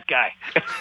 guy.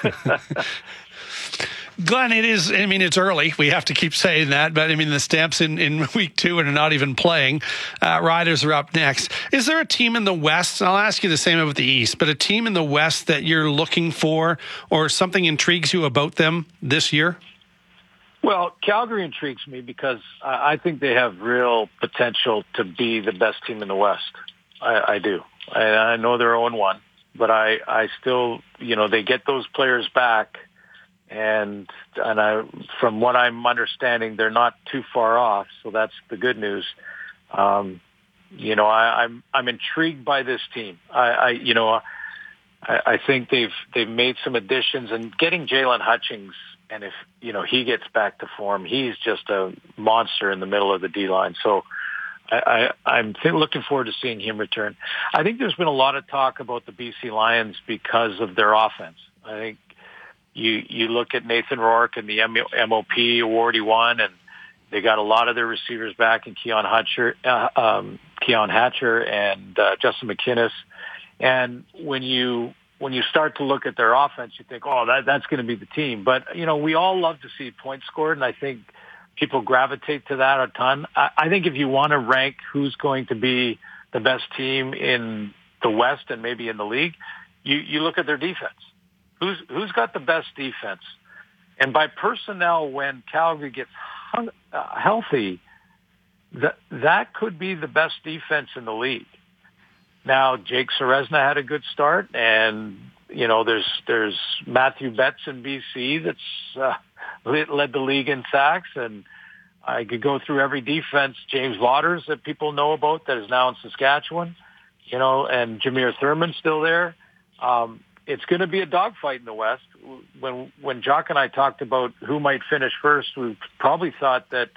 Glenn, it's early. We have to keep saying that. But, the Stamps in week 2 and are not even playing. Riders are up next. Is there a team in the West, and I'll ask you the same about the East, but a team in the West that you're looking for or something intrigues you about them this year? Well, Calgary intrigues me because I think they have real potential to be the best team in the West. I do. I know they're 0-1, but I still, they get those players back. And from what I'm understanding, they're not too far off, so that's the good news. I'm intrigued by this team. I think they've made some additions, and getting Jalen Hutchings, and if he gets back to form, he's just a monster in the middle of the D line. So I'm looking forward to seeing him return. I think there's been a lot of talk about the BC Lions because of their offense. I think. You look at Nathan Rourke and the MOP award he won, and they got a lot of their receivers back in Keon Hatcher and Justin McInnis. And when you start to look at their offense, you think, that's going to be the team. But, we all love to see points scored, and I think people gravitate to that a ton. I think if you want to rank who's going to be the best team in the West and maybe in the league, you look at their defense. Who's got the best defense? And by personnel, when Calgary gets healthy, that could be the best defense in the league. Now, Jake Seresna had a good start, and there's Matthew Betts in BC that's led the league in sacks, and I could go through every defense. James Waters that people know about that is now in Saskatchewan, and Jameer Thurman's still there. It's going to be a dogfight in the West. When Jock and I talked about who might finish first, we probably thought that,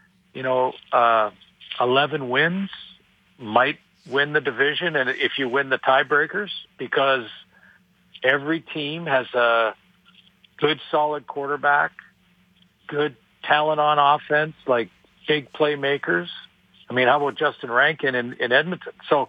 11 wins might win the division, and if you win the tiebreakers, because every team has a good, solid quarterback, good talent on offense, like big playmakers. How about Justin Rankin in Edmonton? So,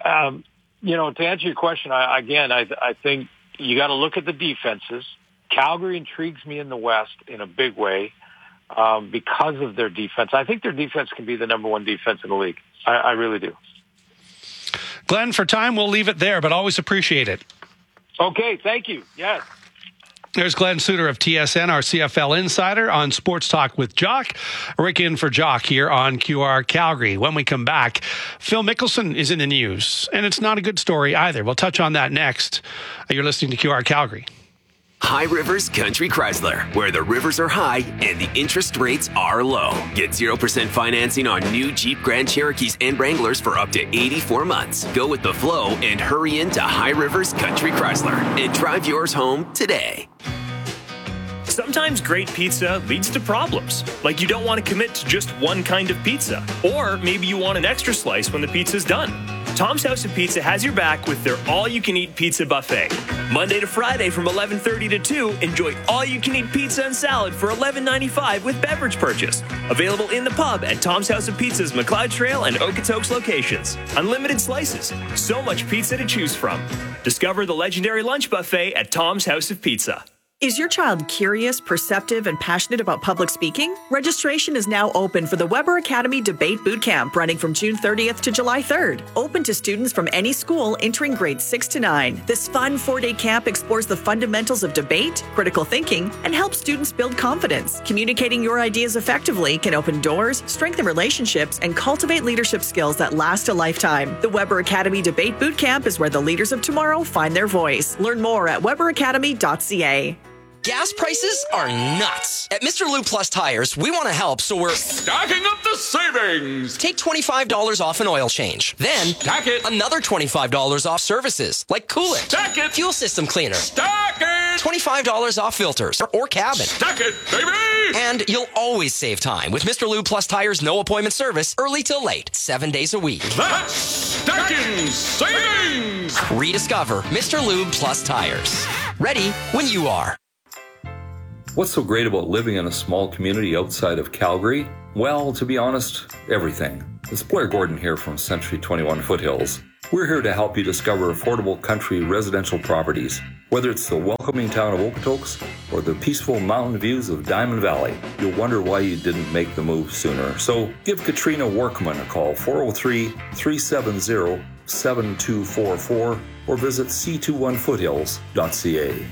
to answer your question, I think you got to look at the defenses. Calgary intrigues me in the West in a big way because of their defense. I think their defense can be the number one defense in the league. I really do. Glenn, for time, we'll leave it there, but always appreciate it. Okay, thank you. Yes. There's Glenn Suter of TSN, our CFL insider, on Sports Talk with Jock. Rick in for Jock here on QR Calgary. When we come back, Phil Mickelson is in the news, and it's not a good story either. We'll touch on that next. You're listening to QR Calgary. High Rivers Country Chrysler, where the rivers are high and the interest rates are low. Get 0% financing on new Jeep Grand Cherokees and Wranglers for up to 84 months. Go with the flow and hurry into High Rivers Country Chrysler and drive yours home today. Sometimes great pizza leads to problems, like you don't want to commit to just one kind of pizza, or maybe you want an extra slice when the pizza's done. Tom's House of Pizza has your back with their all-you-can-eat pizza buffet. Monday to Friday from 11:30 to 2, enjoy all-you-can-eat pizza and salad for $11.95 with beverage purchase. Available in the pub at Tom's House of Pizza's McLeod Trail and Okotoks locations. Unlimited slices, so much pizza to choose from. Discover the legendary lunch buffet at Tom's House of Pizza. Is your child curious, perceptive, and passionate about public speaking? Registration is now open for the Weber Academy Debate Bootcamp running from June 30th to July 3rd. Open to students from any school entering grades 6 to 9. This fun 4-day camp explores the fundamentals of debate, critical thinking, and helps students build confidence. Communicating your ideas effectively can open doors, strengthen relationships, and cultivate leadership skills that last a lifetime. The Weber Academy Debate Bootcamp is where the leaders of tomorrow find their voice. Learn more at weberacademy.ca. Gas prices are nuts. At Mr. Lube Plus Tires, we want to help, so we're stacking up the savings. Take $25 off an oil change. Then, stack it. Another $25 off services, like coolant. Stack it. Fuel system cleaner. Stack it. $25 off filters or cabin. Stack it, baby. And you'll always save time with Mr. Lube Plus Tires' no appointment service, early till late, 7 days a week. That's stacking savings. Rediscover Mr. Lube Plus Tires. Ready when you are. What's so great about living in a small community outside of Calgary? Well, to be honest, everything. It's Blair Gordon here from Century 21 Foothills. We're here to help you discover affordable country residential properties. Whether it's the welcoming town of Okotoks or the peaceful mountain views of Diamond Valley, you'll wonder why you didn't make the move sooner. So give Katrina Workman a call, 403-370-7244, or visit c21foothills.ca.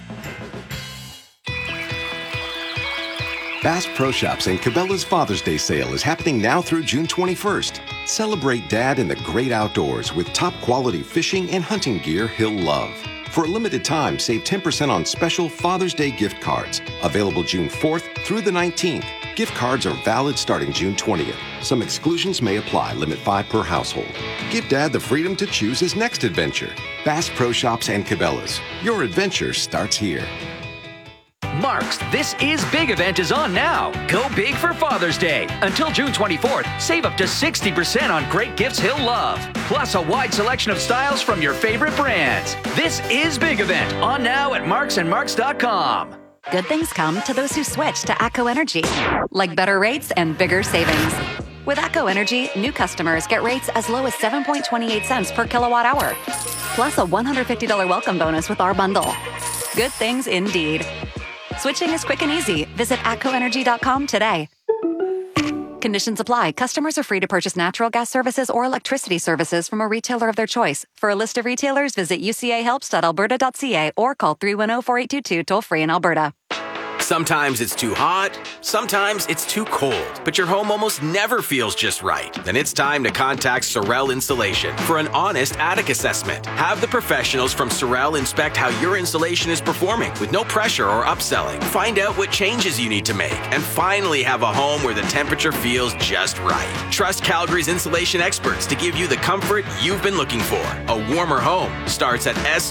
Bass Pro Shops and Cabela's Father's Day sale is happening now through June 21st. Celebrate Dad in the great outdoors with top quality fishing and hunting gear he'll love. For a limited time, save 10% on special Father's Day gift cards. Available June 4th through the 19th. Gift cards are valid starting June 20th. Some exclusions may apply. Limit 5 per household. Give Dad the freedom to choose his next adventure. Bass Pro Shops and Cabela's. Your adventure starts here. Mark's This Is Big event is on now. Go big for Father's Day. Until June 24th, save up to 60% on great gifts he'll love. Plus a wide selection of styles from your favorite brands. This Is Big event on now at marksandmarks.com. Good things come to those who switch to ATCO Energy, like better rates and bigger savings. With ATCO Energy, new customers get rates as low as 7.28 cents per kilowatt hour, plus a $150 welcome bonus with our bundle. Good things indeed. Switching is quick and easy. Visit atcoenergy.com today. Conditions apply. Customers are free to purchase natural gas services or electricity services from a retailer of their choice. For a list of retailers, visit ucahelps.alberta.ca or call 310-4822 toll-free in Alberta. Sometimes it's too hot, sometimes it's too cold, but your home almost never feels just right. Then it's time to contact Sorel Insulation for an honest attic assessment. Have the professionals from Sorel inspect how your insulation is performing with no pressure or upselling. Find out what changes you need to make and finally have a home where the temperature feels just right. Trust Calgary's insulation experts to give you the comfort you've been looking for. A warmer home starts at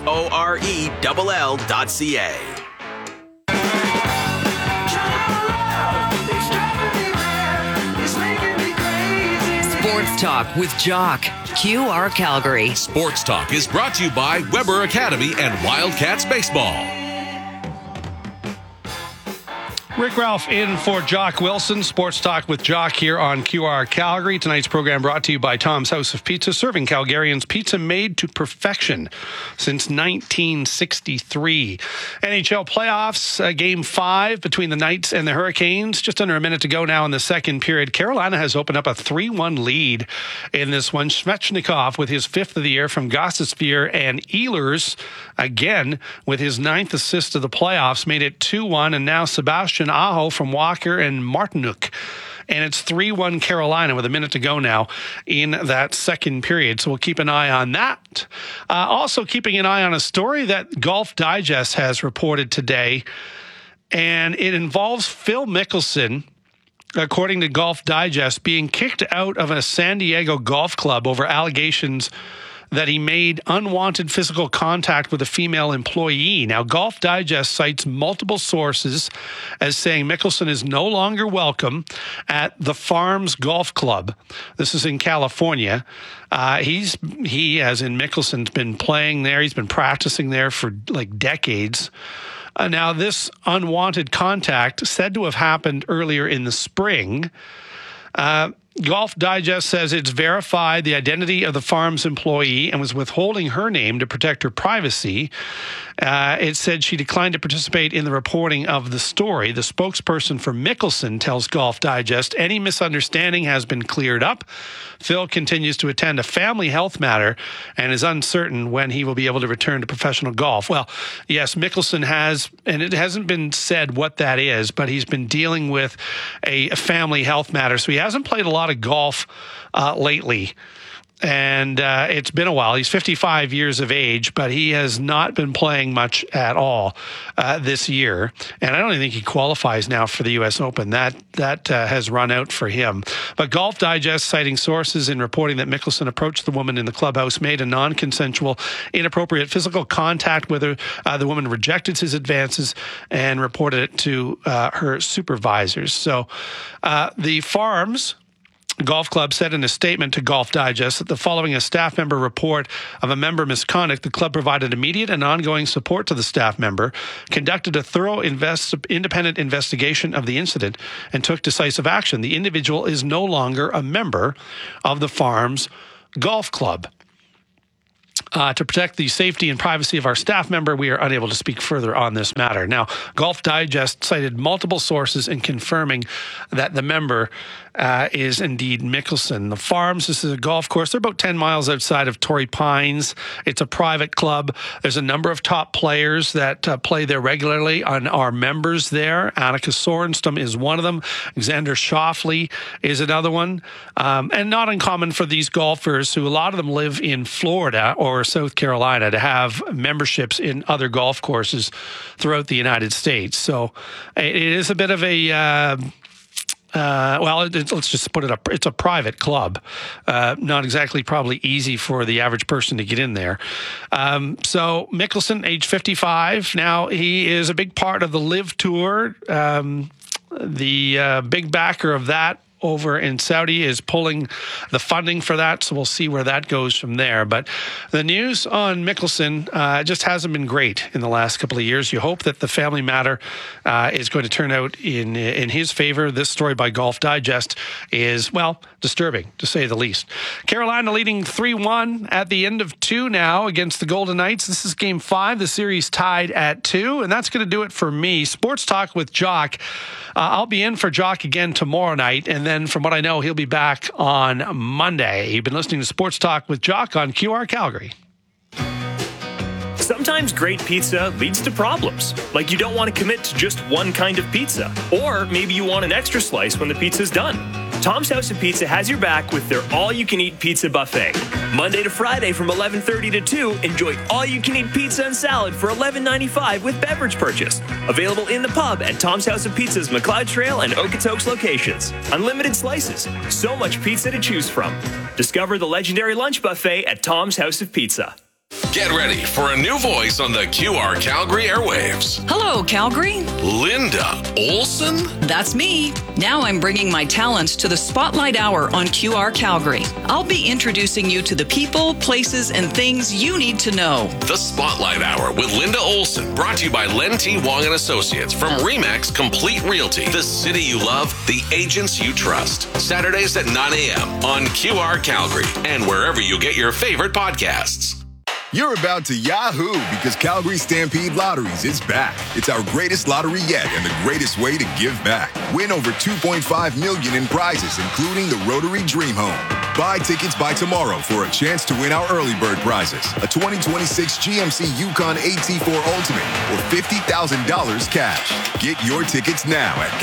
sorell.ca. Sports Talk with Jock, QR Calgary. Sports Talk is brought to you by Weber Academy and Wildcats Baseball. Rick Ralph in for Jock Wilson. Sports Talk with Jock here on QR Calgary. Tonight's program brought to you by Tom's House of Pizza, serving Calgarians pizza made to perfection since 1963. NHL playoffs, Game 5 between the Knights and the Hurricanes. Just under a minute to go now in the second period. Carolina has opened up a 3-1 lead in this one. Svechnikov with his 5th of the year from Gostisbehere, and Ehlers again with his 9th assist of the playoffs made it 2-1, and now Sebastian Aho from Walker and Martinuk. And it's 3-1 Carolina with a minute to go now in that second period. So we'll keep an eye on that. Also keeping an eye on a story that Golf Digest has reported today, and it involves Phil Mickelson, according to Golf Digest, being kicked out of a San Diego golf club over allegations that he made unwanted physical contact with a female employee. Now, Golf Digest cites multiple sources as saying Mickelson is no longer welcome at the Farms Golf Club. This is in California. He, as in Mickelson's been playing there. He's been practicing there for like decades. Now, this unwanted contact said to have happened earlier in the spring. Golf Digest says it's verified the identity of the Farms employee and was withholding her name to protect her privacy. It said she declined to participate in the reporting of the story. The spokesperson for Mickelson tells Golf Digest any misunderstanding has been cleared up. Phil continues to attend a family health matter and is uncertain when he will be able to return to professional golf. Well, yes, Mickelson has, and it hasn't been said what that is, but he's been dealing with a family health matter. So he hasn't played a lot of golf lately. And it's been a while. He's 55 years of age, but he has not been playing much at all this year. And I don't even think he qualifies now for the U.S. Open. That has run out for him. But Golf Digest, citing sources in reporting that Mickelson approached the woman in the clubhouse, made a non-consensual, inappropriate physical contact with her. The woman rejected his advances and reported it to her supervisors. So the Farms Golf Club said in a statement to Golf Digest that following a staff member report of a member misconduct, the club provided immediate and ongoing support to the staff member, conducted a thorough independent investigation of the incident, and took decisive action. The individual is no longer a member of the Farms Golf Club. To protect the safety and privacy of our staff member, we are unable to speak further on this matter. Now, Golf Digest cited multiple sources in confirming that the member is indeed Mickelson. The Farms, this is a golf course. They're about 10 miles outside of Torrey Pines. It's a private club. There's a number of top players that play there regularly and are members there. Annika Sorenstam is one of them. Xander Schauffele is another one. And not uncommon for these golfers, who a lot of them live in Florida or South Carolina, to have memberships in other golf courses throughout the United States. So it is a bit of a... let's just put it up. It's a private club, not exactly probably easy for the average person to get in there. So Mickelson, age 55. Now, he is a big part of the LIV Tour. The big backer of that over in Saudi is pulling the funding for that, so we'll see where that goes from there. But the news on Mickelson just hasn't been great in the last couple of years. You hope that the family matter is going to turn out in his favor. This story by Golf Digest is, well, disturbing, to say the least. Carolina leading 3-1 at the end of 2 now against the Golden Knights. This is Game 5. The series tied at 2, and that's going to do it for me. Sports Talk with Jock. I'll be in for Jock again tomorrow night, and then from what I know, he'll be back on Monday. You've been listening to Sports Talk with Jock on QR Calgary. Sometimes great pizza leads to problems, like you don't want to commit to just one kind of pizza, or maybe you want an extra slice when the pizza's done. Tom's House of Pizza has your back with their all-you-can-eat pizza buffet. Monday to Friday from 11:30 to 2, enjoy all-you-can-eat pizza and salad for $11.95 with beverage purchase. Available in the pub at Tom's House of Pizza's McLeod Trail and Okotoks locations. Unlimited slices, so much pizza to choose from. Discover the legendary lunch buffet at Tom's House of Pizza. Get ready for a new voice on the QR Calgary airwaves. Hello, Calgary. Linda Olson? That's me. Now I'm bringing my talents to the Spotlight Hour on QR Calgary. I'll be introducing you to the people, places, and things you need to know. The Spotlight Hour with Linda Olson, brought to you by Len T. Wong & Associates from RE/MAX Complete Realty. The city you love, the agents you trust. Saturdays at 9 a.m. on QR Calgary and wherever you get your favorite podcasts. You're about to Yahoo because Calgary Stampede Lotteries is back. It's our greatest lottery yet and the greatest way to give back. Win over $2.5 million in prizes, including the Rotary Dream Home. Buy tickets by tomorrow for a chance to win our early bird prizes, a 2026 GMC Yukon AT4 Ultimate, or $50,000 cash. Get your tickets now at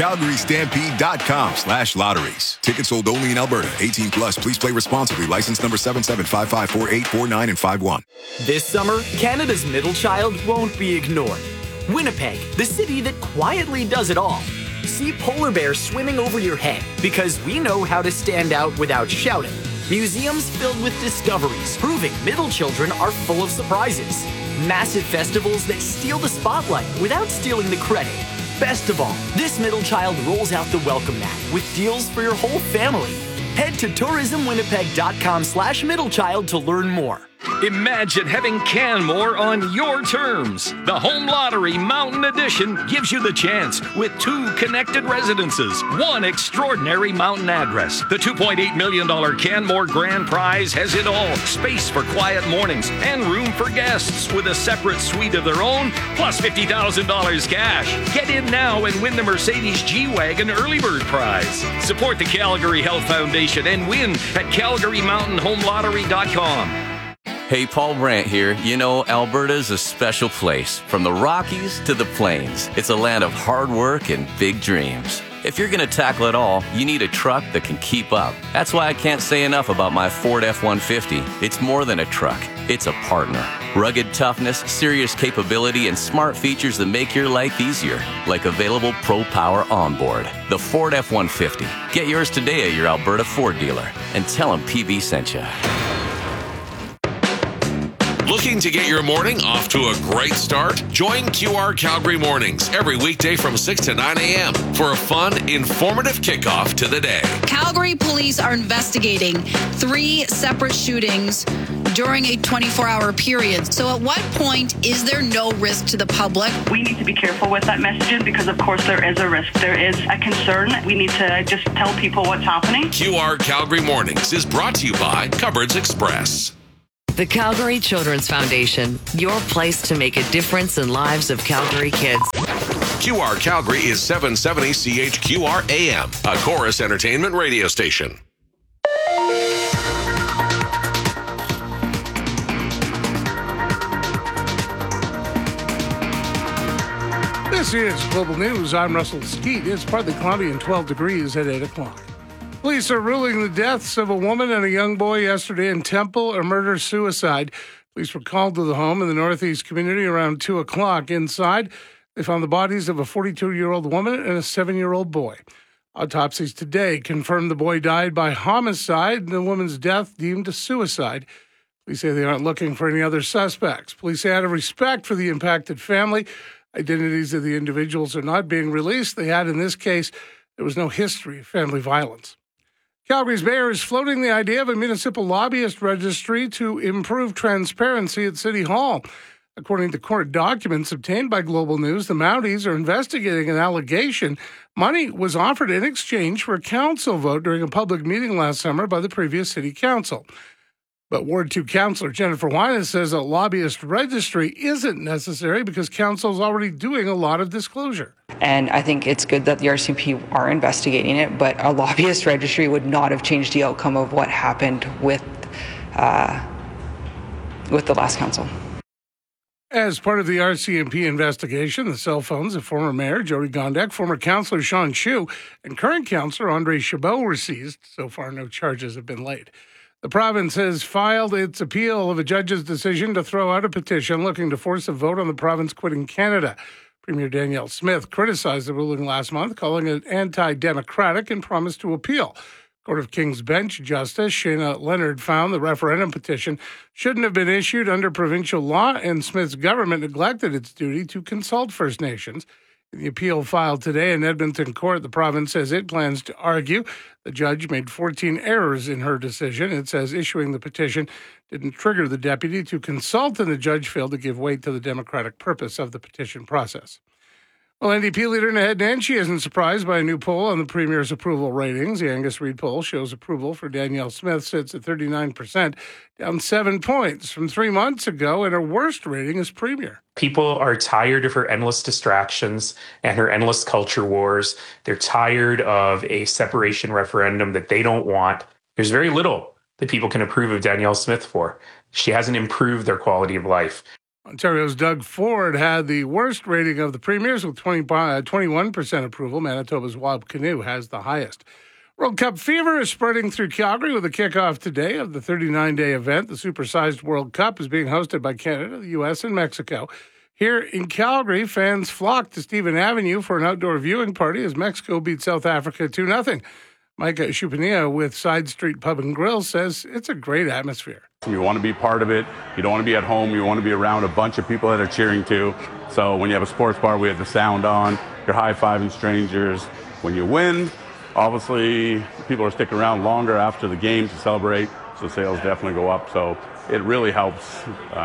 calgarystampede.com/lotteries. Tickets sold only in Alberta. 18 plus. Please play responsibly. License number 77554849 and 51. This summer, Canada's middle child won't be ignored. Winnipeg, the city that quietly does it all. See polar bears swimming over your head because we know how to stand out without shouting. Museums filled with discoveries proving middle children are full of surprises. Massive festivals that steal the spotlight without stealing the credit. Best of all, this middle child rolls out the welcome mat with deals for your whole family. Head to tourismwinnipeg.com/middlechild to learn more. Imagine having Canmore on your terms. The Home Lottery Mountain Edition gives you the chance with 2 connected residences, 1 extraordinary mountain address. The $2.8 million Canmore Grand Prize has it all. Space for quiet mornings and room for guests with a separate suite of their own, plus $50,000 cash. Get in now and win the Mercedes G-Wagon Early Bird Prize. Support the Calgary Health Foundation and win at CalgaryMountainHomeLottery.com. Hey, Paul Brandt here. You know, Alberta's a special place. From the Rockies to the Plains, it's a land of hard work and big dreams. If you're going to tackle it all, you need a truck that can keep up. That's why I can't say enough about my Ford F-150. It's more than a truck. It's a partner. Rugged toughness, serious capability, and smart features that make your life easier, like available Pro Power onboard. The Ford F-150. Get yours today at your Alberta Ford dealer and tell them PB sent you. Looking to get your morning off to a great start? Join QR Calgary Mornings every weekday from 6 to 9 a.m. for a fun, informative kickoff to the day. Calgary police are investigating 3 separate shootings during a 24-hour period. So at what point is there no risk to the public? We need to be careful with that messaging because, of course, there is a risk. There is a concern. We need to just tell people what's happening. QR Calgary Mornings is brought to you by Cupboards Express. The Calgary Children's Foundation, your place to make a difference in lives of Calgary kids. QR Calgary is 770 CHQR AM, a Chorus Entertainment radio station. This is Global News. I'm Russell Skeet. It's partly cloudy and 12 degrees at 8 o'clock. Police are ruling the deaths of a woman and a young boy yesterday in Temple a murder-suicide. Police were called to the home in the Northeast community around 2 o'clock. Inside, they found the bodies of a 42-year-old woman and a 7-year-old boy. Autopsies today confirmed the boy died by homicide and the woman's death deemed a suicide. Police say they aren't looking for any other suspects. Police say out of respect for the impacted family, identities of the individuals are not being released. They add in this case, there was no history of family violence. Calgary's mayor is floating the idea of a municipal lobbyist registry to improve transparency at City Hall. According to court documents obtained by Global News, the Mounties are investigating an allegation money was offered in exchange for a council vote during a public meeting last summer by the previous city council. But Ward 2 Councillor Jennifer Weines says a lobbyist registry isn't necessary because council is already doing a lot of disclosure. And I think it's good that the RCMP are investigating it, but a lobbyist registry would not have changed the outcome of what happened with the last council. As part of the RCMP investigation, the cell phones of former Mayor Jody Gondek, former Councillor Sean Chu, and current Councillor Andre Chabot were seized. So far, no charges have been laid. The province has filed its appeal of a judge's decision to throw out a petition looking to force a vote on the province quitting Canada. Premier Danielle Smith criticized the ruling last month, calling it anti-democratic and promised to appeal. Court of King's Bench Justice Shayna Leonard found the referendum petition shouldn't have been issued under provincial law, and Smith's government neglected its duty to consult First Nations. In the appeal filed today in Edmonton Court, the province says it plans to argue the judge made 14 errors in her decision. It says issuing the petition didn't trigger the deputy to consult, and the judge failed to give weight to the democratic purpose of the petition process. Well, NDP leader Naheed Nenshi isn't surprised by a new poll on the Premier's approval ratings. The Angus Reid poll shows approval for Danielle Smith sits at 39%, down 7 points from 3 months ago, and her worst rating as Premier. People are tired of her endless distractions and her endless culture wars. They're tired of a separation referendum that they don't want. There's very little that people can approve of Danielle Smith for. She hasn't improved their quality of life. Ontario's Doug Ford had the worst rating of the premiers with 21% approval. Manitoba's Wab Kinew has the highest. World Cup fever is spreading through Calgary with a kickoff today of the 39-day event. The supersized World Cup is being hosted by Canada, the U.S., and Mexico. Here in Calgary, fans flocked to Stephen Avenue for an outdoor viewing party as Mexico beat South Africa 2-0. Micah Chupania with Side Street Pub and Grill says it's a great atmosphere. You want to be part of it. You don't want to be at home. You want to be around a bunch of people that are cheering too. So when you have a sports bar, we have the sound on. You're high-fiving strangers. When you win, obviously people are sticking around longer after the game to celebrate. So sales definitely go up. So it really helps.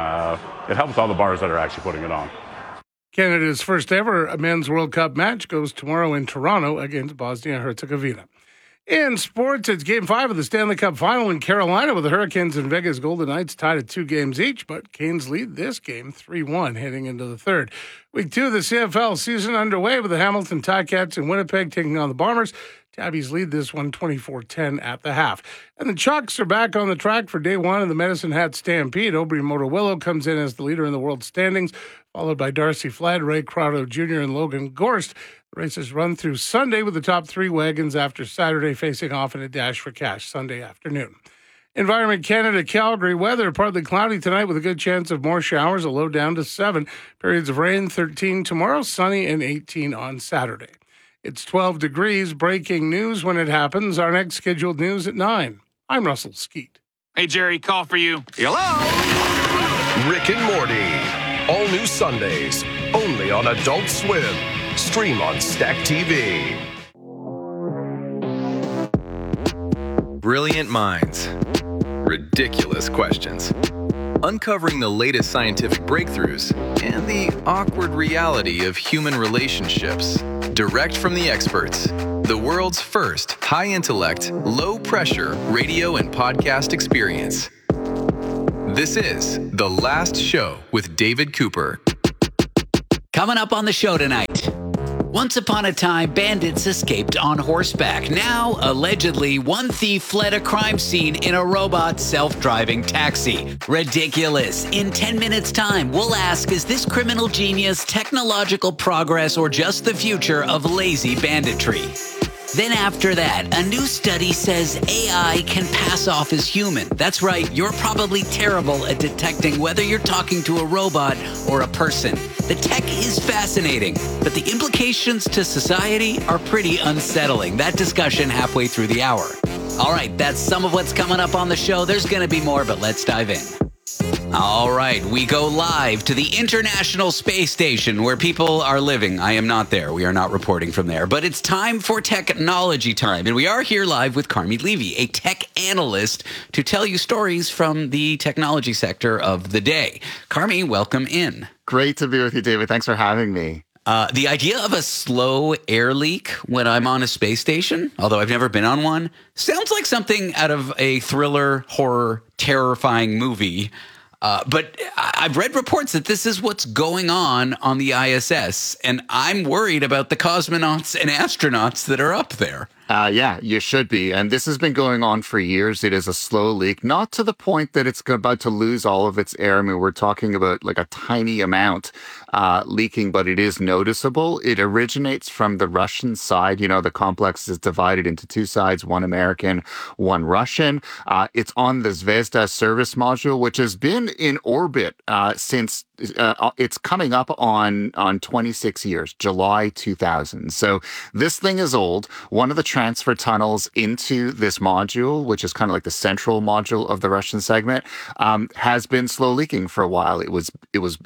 It helps all the bars that are actually putting it on. Canada's first ever men's World Cup match goes tomorrow in Toronto against Bosnia-Herzegovina. In sports, it's Game 5 of the Stanley Cup Final in Carolina with the Hurricanes and Vegas Golden Knights tied at 2 games each, but Canes lead this game 3-1 heading into the third. Week 2 of the CFL season underway with the Hamilton Ticats and Winnipeg taking on the Bombers. Tabbies lead this one 24-10 at the half. And the Chucks are back on the track for day 1 of the Medicine Hat Stampede. Aubrey Motorwillow comes in as the leader in the world standings, followed by Darcy Flad, Ray Crowdo Jr., and Logan Gorst. The races run through Sunday with the top 3 wagons after Saturday facing off in a dash for cash Sunday afternoon. Environment Canada, Calgary weather, partly cloudy tonight with a good chance of more showers, a low down to 7. Periods of rain, 13 tomorrow, sunny, and 18 on Saturday. It's 12 degrees. Breaking news when it happens. Our next scheduled news at 9. I'm Russell Skeet. Hey, Jerry, call for you. Hello? Rick and Morty. All new Sundays. Only on Adult Swim. Stream on Stack TV. Brilliant minds. Ridiculous questions. Uncovering the latest scientific breakthroughs and the awkward reality of human relationships. Direct from the experts. The world's first high-intellect, low-pressure radio and podcast experience. This is The Last Show with David Cooper. Coming up on the show tonight. Once upon a time, bandits escaped on horseback. Now, allegedly, one thief fled a crime scene in a robot self-driving taxi. Ridiculous. In 10 minutes' time, we'll ask, is this criminal genius technological progress or just the future of lazy banditry? Then after that, a new study says AI can pass off as human. That's right, you're probably terrible at detecting whether you're talking to a robot or a person. The tech is fascinating, but the implications to society are pretty unsettling. That discussion halfway through the hour. All right, that's some of what's coming up on the show. There's going to be more, but let's dive in. All right, we go live to the International Space Station where people are living. I am not there. We are not reporting from there. But it's time for technology time. And we are here live with Carmi Levy, a tech analyst, to tell you stories from the technology sector of the day. Carmi, welcome in. Great to be with you, David. Thanks for having me. The idea of a slow air leak when I'm on a space station, although I've never been on one, sounds like something out of a thriller, horror, terrifying movie. But I've read reports that this is what's going on the ISS, and I'm worried about the cosmonauts and astronauts that are up there. Yeah, you should be. And this has been going on for years. It is a slow leak, not to the point that it's about to lose all of its air. I mean, we're talking about like a tiny amount leaking, but it is noticeable. It originates from the Russian side. You know, the complex is divided into two sides, one American, one Russian. It's on the Zvezda service module, which has been in orbit since it's coming up on 26 years, July 2000. So this thing is old. One of the transfer tunnels into this module, which is kind of like the central module of the Russian segment, has been slow leaking for a while. It was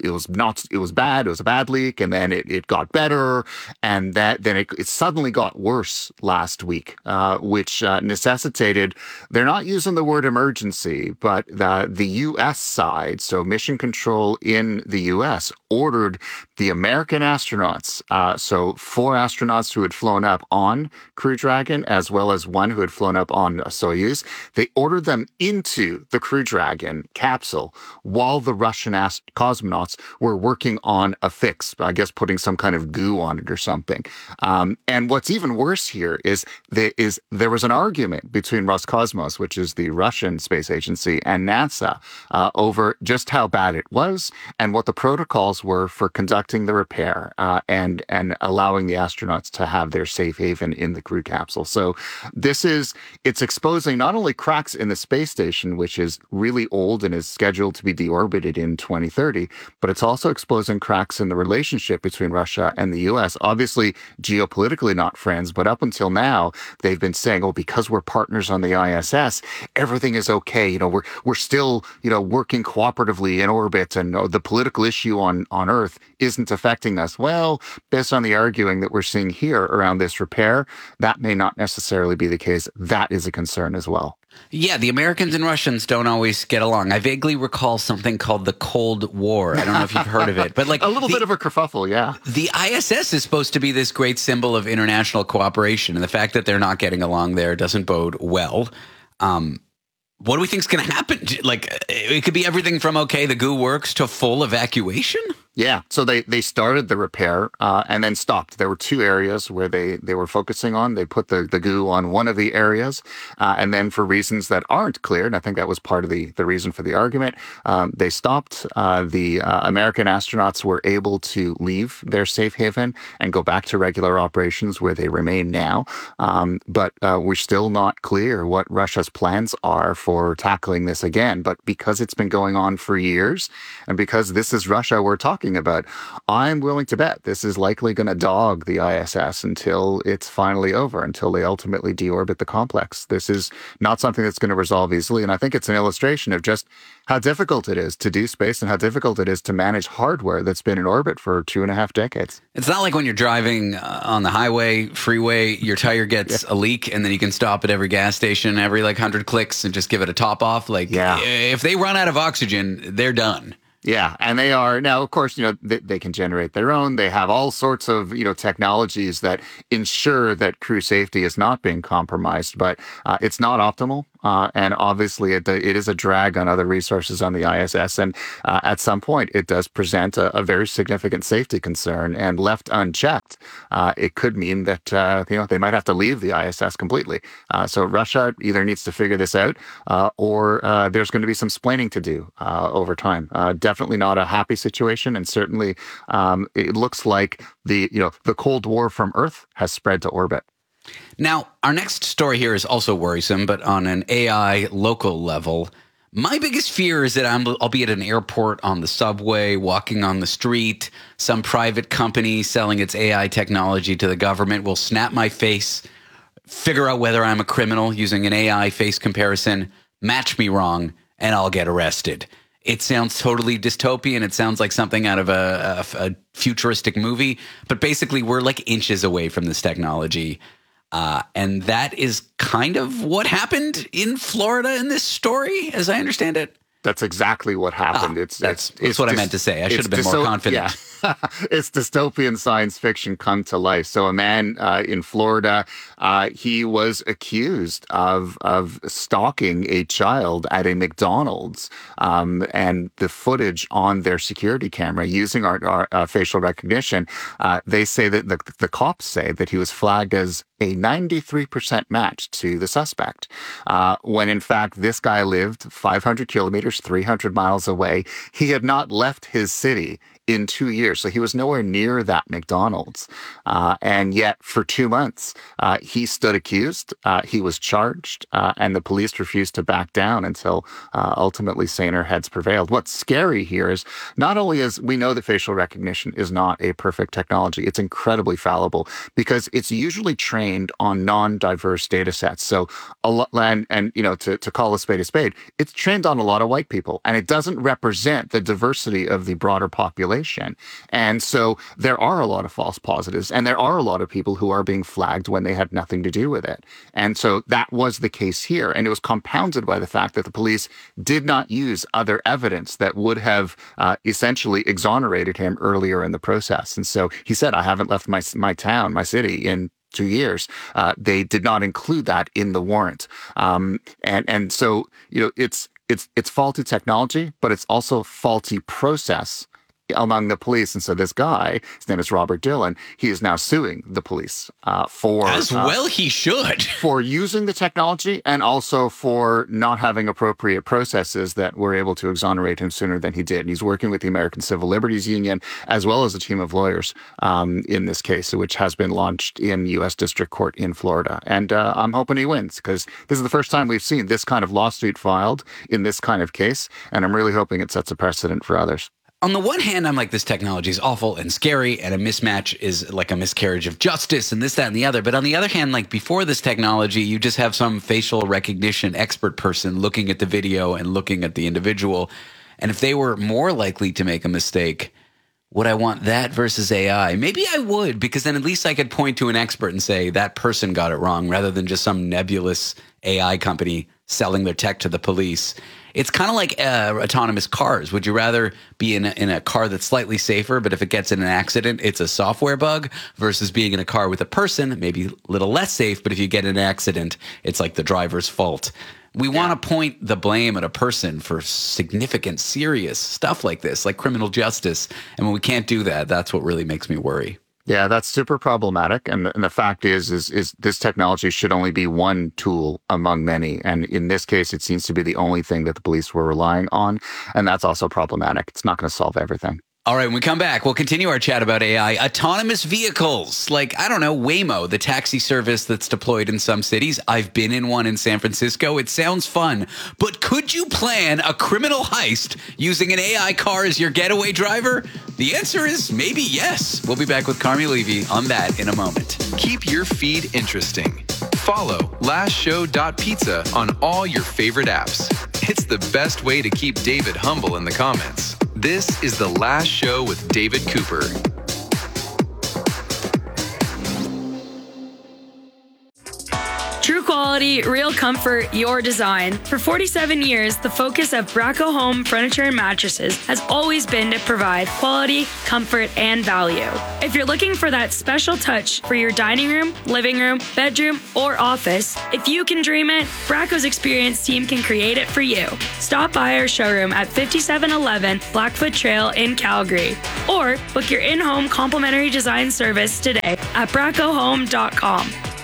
bad. It was a bad leak, and then it got better, and then it suddenly got worse last week, which necessitated, they're not using the word emergency, but the U.S. side, so Mission Control in the U.S., ordered the American astronauts, so 4 astronauts who had flown up on Crew Dragon, as well as 1 who had flown up on Soyuz. They ordered them into the Crew Dragon capsule while the Russian cosmonauts were working on a fix, I guess putting some kind of goo on it or something. And what's even worse here is there was an argument between Roscosmos, which is the Russian space agency, and NASA over just how bad it was and what the protocols were for conducting the repair and allowing the astronauts to have their safe haven in the crew capsule. So it's exposing not only cracks in the space station, which is really old and is scheduled to be deorbited in 2030, but it's also exposing cracks in the relationship between Russia and the U.S. Obviously, geopolitically not friends, but up until now, they've been saying, oh, because we're partners on the ISS, everything is okay. You know, we're still, working cooperatively in orbit, and the political issue on Earth isn't affecting us. Well, based on the arguing that we're seeing here around this repair, that may not necessarily be the case. That is a concern as well. Yeah, the Americans and Russians don't always get along. I vaguely recall something called the Cold War. I don't know if you've heard of it, but like a little bit of a kerfuffle, yeah. The ISS is supposed to be this great symbol of international cooperation, and the fact that they're not getting along there doesn't bode well. What do we think is going to happen? Like, it could be everything from, okay, the goo works, to full evacuation? Yeah, so they started the repair and then stopped. There were 2 areas where they were focusing on. They put the goo on one of the areas, and then for reasons that aren't clear, and I think that was part of the reason for the argument, they stopped. The American astronauts were able to leave their safe haven and go back to regular operations where they remain now. But we're still not clear what Russia's plans are for tackling this again. But because it's been going on for years, and because this is Russia we're talking about, I'm willing to bet this is likely going to dog the ISS until it's finally over, until they ultimately deorbit the complex. This is not something that's going to resolve easily, and I think it's an illustration of just how difficult it is to do space and how difficult it is to manage hardware that's been in orbit for 2.5 decades. It's not like when you're driving on the highway, freeway, your tire gets a leak and then you can stop at every gas station every 100 clicks and just give it a top off. If they run out of oxygen, they're done. Yeah, and they are now, of course, they can generate their own. They have all sorts of, technologies that ensure that crew safety is not being compromised, but it's not optimal. And obviously it is a drag on other resources on the ISS. And at some point, it does present a very significant safety concern. And left unchecked, it could mean that they might have to leave the ISS completely. So Russia either needs to figure this out, or there's going to be some splaining to do over time. Definitely not a happy situation, and certainly it looks like the Cold War from Earth has spread to orbit. Now, our next story here is also worrisome, but on an AI local level. My biggest fear is that I'll be at an airport, on the subway, walking on the street. Some private company selling its AI technology to the government will snap my face, figure out whether I'm a criminal using an AI face comparison, match me wrong, and I'll get arrested. It sounds totally dystopian. It sounds like something out of a futuristic movie. But basically, we're like inches away from this technology. And that is kind of what happened in Florida in this story, as I understand it. That's exactly what happened. That's what I meant to say. I should have been more confident. Yeah. It's dystopian science fiction come to life. So a man in Florida, he was accused of stalking a child at a McDonald's, and the footage on their security camera using our facial recognition, they say that the cops say that he was flagged as a 93% match to the suspect, when in fact this guy lived 500 kilometers, 300 miles away. He had not left his city in 2 years. So he was nowhere near that McDonald's. And yet for 2 months, he stood accused. He was charged, and the police refused to back down until ultimately saner heads prevailed. What's scary here is not only is we know that facial recognition is not a perfect technology, it's incredibly fallible because it's usually trained on non-diverse data sets. So to call a spade, it's trained on a lot of white people, and it doesn't represent the diversity of the broader population. And so there are a lot of false positives, and there are a lot of people who are being flagged when they had nothing to do with it. And so that was the case here. And it was compounded by the fact that the police did not use other evidence that would have essentially exonerated him earlier in the process. And so he said, I haven't left my town, my city in 2 years. They did not include that in the warrant. And so, it's faulty technology, but it's also faulty process among the police. And so this guy, his name is Robert Dillon, he is now suing the police for... As well he should. For using the technology and also for not having appropriate processes that were able to exonerate him sooner than he did. He's working with the American Civil Liberties Union as well as a team of lawyers in this case, which has been launched in U.S. District Court in Florida. And I'm hoping he wins because this is the first time we've seen this kind of lawsuit filed in this kind of case. And I'm really hoping it sets a precedent for others. On the one hand, I'm like, this technology is awful and scary, and a mismatch is like a miscarriage of justice and this, that, and the other. But on the other hand, like before this technology, you just have some facial recognition expert person looking at the video and looking at the individual. And if they were more likely to make a mistake, would I want that versus AI? Maybe I would, because then at least I could point to an expert and say that person got it wrong rather than just some nebulous AI company selling their tech to the police. It's kind of like autonomous cars. Would you rather be in a car that's slightly safer, but if it gets in an accident, it's a software bug, versus being in a car with a person, maybe a little less safe, but if you get in an accident, it's like the driver's fault. We want to point the blame at a person for significant, serious stuff like this, like criminal justice. And when we can't do that, that's what really makes me worry. Yeah, that's super problematic. And the fact is this technology should only be one tool among many. And in this case, it seems to be the only thing that the police were relying on. And that's also problematic. It's not going to solve everything. All right, when we come back, we'll continue our chat about AI. Autonomous vehicles, like, I don't know, Waymo, the taxi service that's deployed in some cities. I've been in one in San Francisco. It sounds fun. But could you plan a criminal heist using an AI car as your getaway driver? The answer is maybe yes. We'll be back with Carmi Levy on that in a moment. Keep your feed interesting. Follow lastshow.pizza on all your favorite apps. It's the best way to keep David humble in the comments. This is The Last Show with David Cooper. True call. quality, real comfort, your design. For 47 years, the focus of Braco Home Furniture and Mattresses has always been to provide quality, comfort, and value. If you're looking for that special touch for your dining room, living room, bedroom, or office, if you can dream it, Braco's experienced team can create it for you. Stop by our showroom at 5711 Blackfoot Trail in Calgary, or book your in-home complimentary design service today at bracohome.com.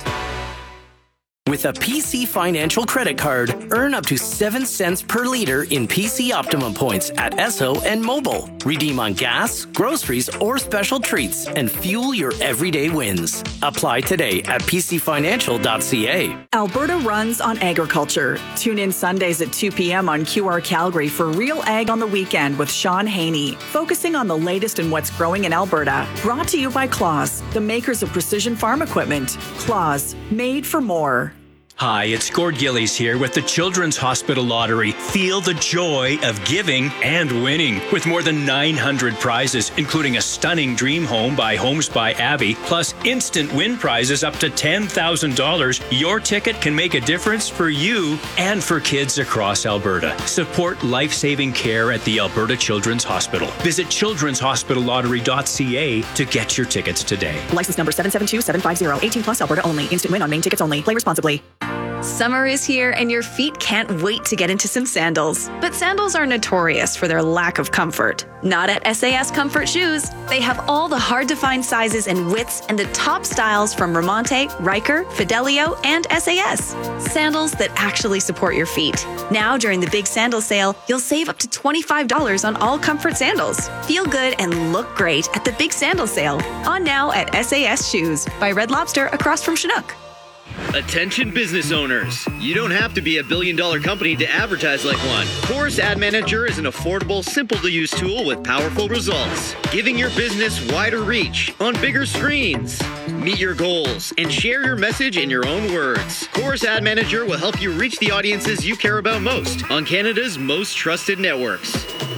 With a PC Financial credit card, earn up to 7 cents per liter in PC Optimum points at Esso and Mobile. Redeem on gas, groceries, or special treats and fuel your everyday wins. Apply today at pcfinancial.ca. Alberta runs on agriculture. Tune in Sundays at 2 p.m. on QR Calgary for Real Ag on the Weekend with Sean Haney, focusing on the latest in what's growing in Alberta. Brought to you by Claas, the makers of precision farm equipment. Claas, made for more. Hi, it's Gord Gillies here with the Children's Hospital Lottery. Feel the joy of giving and winning with more than 900 prizes, including a stunning dream home by Homes by Abby, plus instant win prizes up to $10,000. Your ticket can make a difference for you and for kids across Alberta. Support life-saving care at the Alberta Children's Hospital. Visit children'shospitallottery.ca to get your tickets today. License number 772750. 18 plus Alberta only. Instant win on main tickets only. Play responsibly. Summer is here and your feet can't wait to get into some sandals. But sandals are notorious for their lack of comfort. Not at SAS Comfort Shoes. They have all the hard-to-find sizes and widths and the top styles from Ramonte, Riker, Fidelio, and SAS. Sandals that actually support your feet. Now, during the big sandal sale, you'll save up to $25 on all comfort sandals. Feel good and look great at the big sandal sale. On now at SAS Shoes by Red Lobster across from Chinook. Attention business owners. You don't have to be a billion-dollar company to advertise like one. Chorus Ad Manager is an affordable, simple-to-use tool with powerful results, giving your business wider reach on bigger screens. Meet your goals and share your message in your own words. Chorus Ad Manager will help you reach the audiences you care about most on Canada's most trusted networks.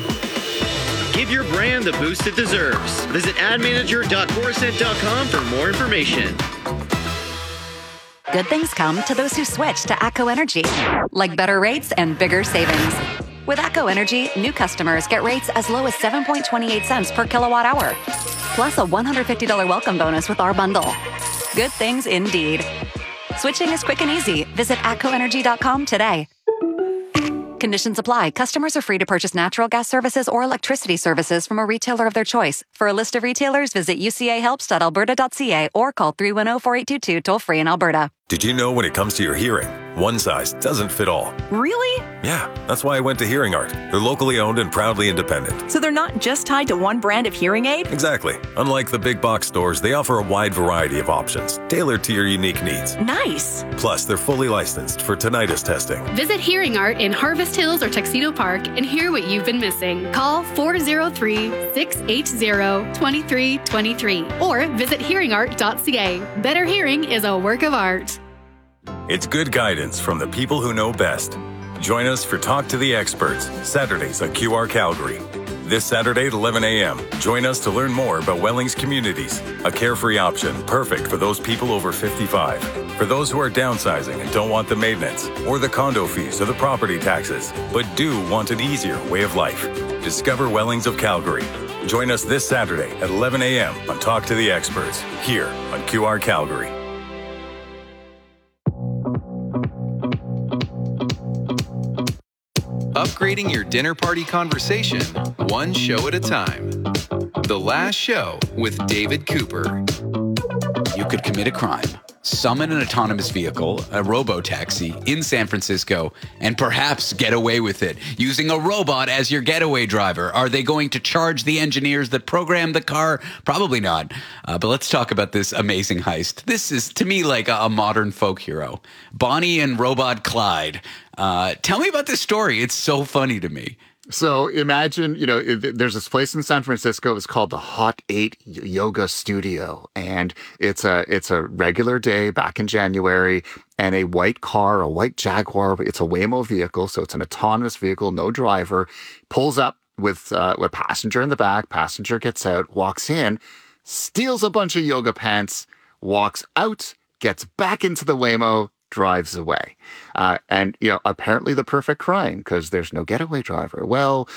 Give your brand the boost it deserves. Visit admanager.corusent.com for more information. Good things come to those who switch to ATCO Energy, like better rates and bigger savings. With ATCO Energy, new customers get rates as low as 7.28 cents per kilowatt hour, plus a $150 welcome bonus with our bundle. Good things indeed. Switching is quick and easy. Visit atcoenergy.com today. Conditions apply. Customers are free to purchase natural gas services or electricity services from a retailer of their choice. For a list of retailers, visit ucahelps.alberta.ca or call 310-4822 toll-free in Alberta. Did you know when it comes to your hearing, one size doesn't fit all? Really? Yeah, that's why I went to Hearing Art. They're locally owned and proudly independent. So they're not just tied to one brand of hearing aid? Exactly. Unlike the big box stores, they offer a wide variety of options, tailored to your unique needs. Nice. Plus, they're fully licensed for tinnitus testing. Visit Hearing Art in Harvest Hills or Tuxedo Park and hear what you've been missing. Call 403-680-2323 or visit hearingart.ca. Better hearing is a work of art. It's good guidance from the people who know best. Join us for Talk to the Experts, Saturdays at QR Calgary. This Saturday at 11 a.m., join us to learn more about Wellings Communities, a carefree option perfect for those people over 55. For those who are downsizing and don't want the maintenance, or the condo fees or the property taxes, but do want an easier way of life. Discover Wellings of Calgary. Join us this Saturday at 11 a.m. on Talk to the Experts, here on QR Calgary. Upgrading your dinner party conversation, one show at a time. The Last Show with David Cooper. You could commit a crime, summon an autonomous vehicle, a robo-taxi, in San Francisco, and perhaps get away with it using a robot as your getaway driver. Are they going to charge the engineers that programmed the car? Probably not. But let's talk about this amazing heist. This is, to me, like a modern folk hero. Bonnie and Robot Clyde. Tell me about this story. It's so funny to me. So imagine, there's this place in San Francisco. It's called the Hot 8 Yoga Studio. And it's a regular day back in January. And a white car, a white Jaguar, it's a Waymo vehicle. So it's an autonomous vehicle, no driver, pulls up with a passenger in the back. Passenger gets out, walks in, steals a bunch of yoga pants, walks out, gets back into the Waymo, drives away. And, apparently the perfect crime because there's no getaway driver. Well,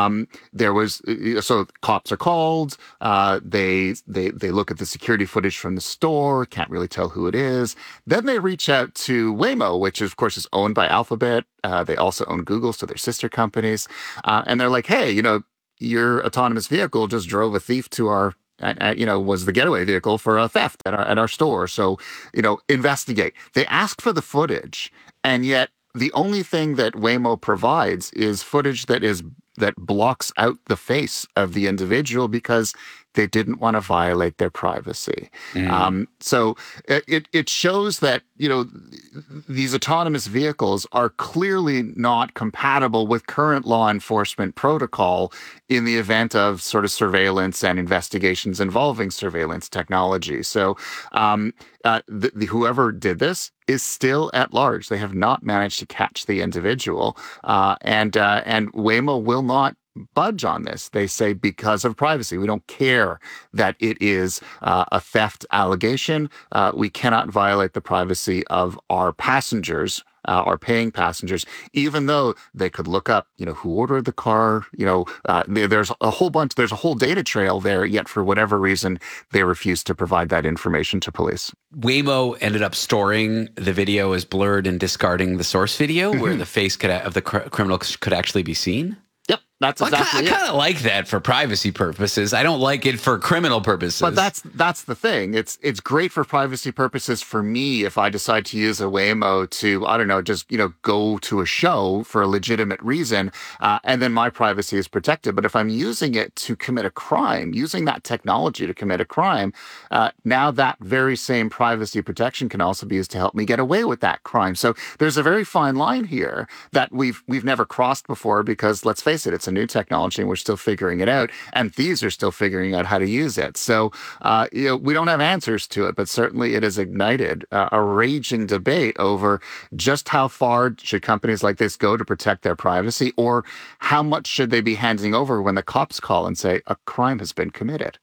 so cops are called. They look at the security footage from the store, can't really tell who it is. Then they reach out to Waymo, which of course is owned by Alphabet. They also own Google, so they're sister companies. And they're like, hey, your autonomous vehicle just drove a thief to our was the getaway vehicle for a theft at our store. So, investigate. They ask for the footage, and yet the only thing that Waymo provides is footage that blocks out the face of the individual because they didn't want to violate their privacy. So it shows that, these autonomous vehicles are clearly not compatible with current law enforcement protocol in the event of sort of surveillance and investigations involving surveillance technology. So whoever did this is still at large. They have not managed to catch the individual. And Waymo will not budge on this. They say because of privacy. We don't care that it is a theft allegation. We cannot violate the privacy of our passengers, our paying passengers, even though they could look up, who ordered the car. There's a whole data trail there, yet for whatever reason, they refuse to provide that information to police. Waymo ended up storing the video as blurred and discarding the source video where the face of the criminal could actually be seen. Yep, that's exactly I kind of like that for privacy purposes. I don't like it for criminal purposes. But that's the thing. It's great for privacy purposes for me if I decide to use a Waymo to, I don't know, just, go to a show for a legitimate reason, and then my privacy is protected. But if I'm using it to commit a crime, using that technology to commit a crime, now that very same privacy protection can also be used to help me get away with that crime. So there's a very fine line here that we've never crossed before because, let's face it, it's a new technology and we're still figuring it out, and thieves are still figuring out how to use it. So, we don't have answers to it, but certainly it has ignited a raging debate over just how far should companies like this go to protect their privacy, or how much should they be handing over when the cops call and say a crime has been committed.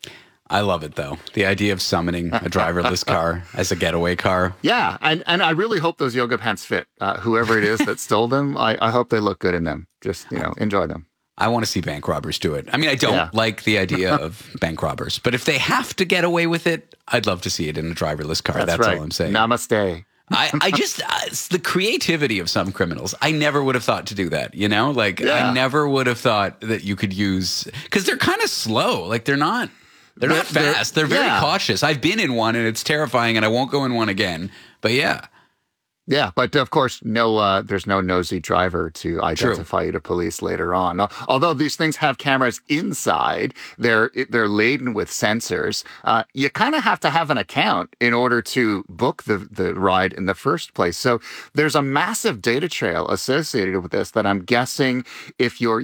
I love it, though. The idea of summoning a driverless car as a getaway car. Yeah, and I really hope those yoga pants fit whoever it is that stole them. I hope they look good in them. Just, enjoy them. I want to see bank robbers do it. I mean, I don't like the idea of bank robbers, but if they have to get away with it, I'd love to see it in a driverless car. That's right. All I'm saying. Namaste. I just, it's the creativity of some criminals. I never would have thought to do that, I never would have thought that you could use, because they're kind of slow. Like they're not fast. They're very cautious. I've been in one and it's terrifying and I won't go in one again. But yeah. Yeah, but of course, there's no nosy driver to identify you to police later on. Although these things have cameras inside, they're laden with sensors. You kind of have to have an account in order to book the ride in the first place. So there's a massive data trail associated with this that I'm guessing if your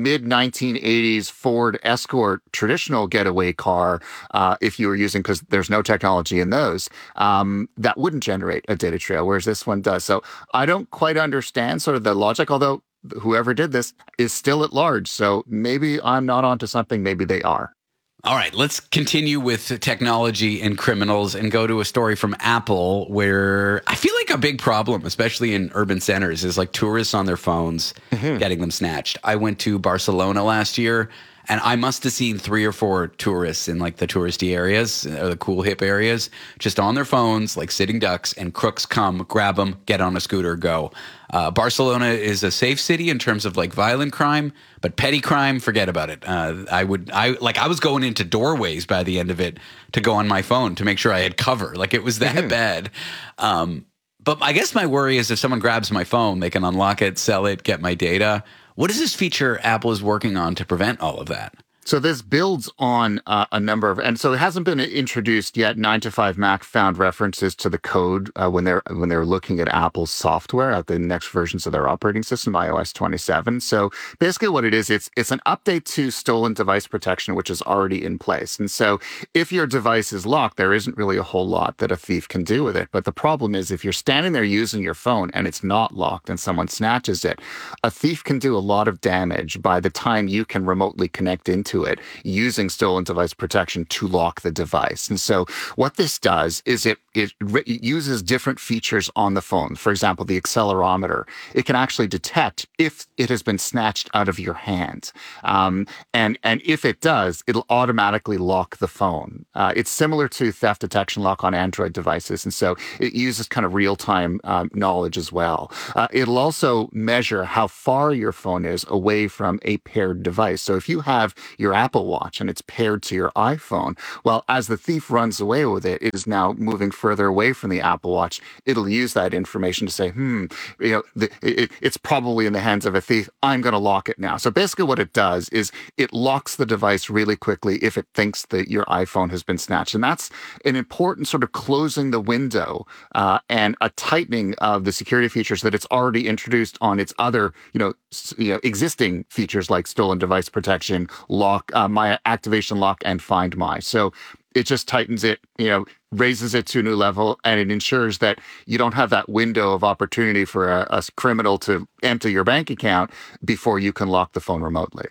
mid-1980s Ford Escort traditional getaway car, if you were using, because there's no technology in those, that wouldn't generate a data trail, whereas this one does. So I don't quite understand sort of the logic, although whoever did this is still at large. So maybe I'm not onto something, maybe they are. All right, let's continue with technology and criminals and go to a story from Apple where I feel like a big problem, especially in urban centers, is like tourists on their phones getting them snatched. I went to Barcelona last year and I must have seen 3 or 4 tourists in like the touristy areas, or the cool hip areas, just on their phones, like sitting ducks, and crooks come, grab them, get on a scooter, go. Barcelona is a safe city in terms of like violent crime, but petty crime, forget about it. I was going into doorways by the end of it to go on my phone to make sure I had cover. Like it was that bad. But I guess my worry is if someone grabs my phone, they can unlock it, sell it, get my data. What is this feature Apple is working on to prevent all of that? So this builds on a number of, and so it hasn't been introduced yet. 9to5Mac found references to the code when they're looking at Apple's software at the next versions of their operating system, iOS 27. So basically, what it is, it's an update to stolen device protection, which is already in place. And so if your device is locked, there isn't really a whole lot that a thief can do with it. But the problem is, if you're standing there using your phone and it's not locked and someone snatches it, a thief can do a lot of damage by the time you can remotely connect into it using stolen device protection to lock the device. And so what this does is it it uses different features on the phone. For example, the accelerometer. It can actually detect if it has been snatched out of your hand. And if it does, it'll automatically lock the phone. It's similar to theft detection lock on Android devices. And so it uses kind of real-time knowledge as well. It'll also measure how far your phone is away from a paired device. So if you have your Apple Watch and it's paired to your iPhone, well, as the thief runs away with it, it is now moving further away from the Apple Watch. It'll use that information to say, it's probably in the hands of a thief. I'm going to lock it now. So basically what it does is it locks the device really quickly if it thinks that your iPhone has been snatched. And that's an important sort of closing the window and a tightening of the security features that it's already introduced on its other, existing features like stolen device protection, lock, my activation lock, and Find My. So it just tightens it, raises it to a new level, and it ensures that you don't have that window of opportunity for a criminal to enter your bank account before you can lock the phone remotely.